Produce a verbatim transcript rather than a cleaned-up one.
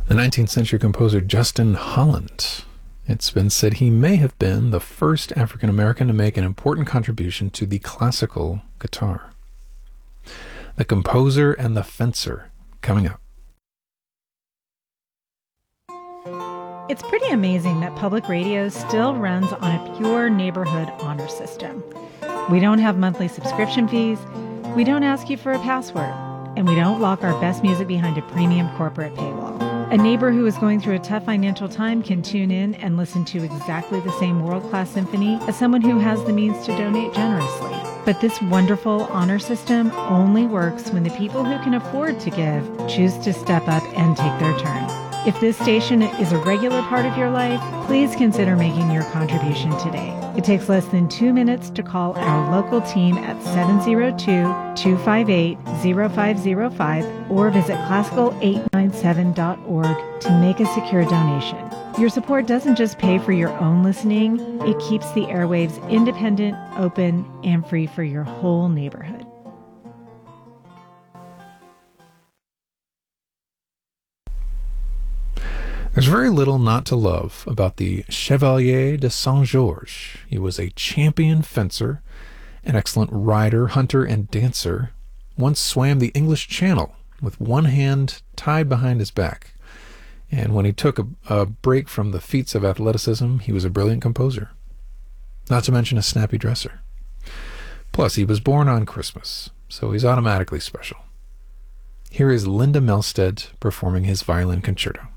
The nineteenth century composer Justin Holland. It's been said he may have been the first African American to make an important contribution to the classical guitar. The Composer and the Fencer, coming up. It's pretty amazing that public radio still runs on a pure neighborhood honor system. We don't have monthly subscription fees, we don't ask you for a password, and we don't lock our best music behind a premium corporate paywall. A neighbor who is going through a tough financial time can tune in and listen to exactly the same world-class symphony as someone who has the means to donate generously. But this wonderful honor system only works when the people who can afford to give choose to step up and take their turn. If this station is a regular part of your life, please consider making your contribution today. It takes less than two minutes to call our local team at seven zero two, two five eight, zero five zero five or visit classical eight nine seven dot org to make a secure donation. Your support doesn't just pay for your own listening, it keeps the airwaves independent, open, and free for your whole neighborhood. There's very little not to love about the Chevalier de Saint-Georges. He was a champion fencer, an excellent rider, hunter, and dancer, once swam the English Channel with one hand tied behind his back. And when he took a, a break from the feats of athleticism, he was a brilliant composer. Not to mention a snappy dresser. Plus, he was born on Christmas, so he's automatically special. Here is Linda Melstead performing his violin concerto.